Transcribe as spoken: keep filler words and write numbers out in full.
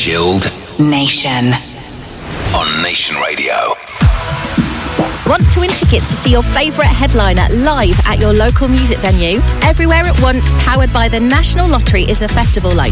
Chilled Nation on Nation Radio. Want to win tickets to see your favourite headliner live at your local music venue? Everywhere at Once, powered by the National Lottery, is a festival like